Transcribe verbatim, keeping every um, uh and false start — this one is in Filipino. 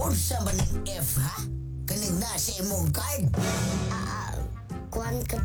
Unsa man ning F ha? Kanig na sa imong card? Ah, kuan ka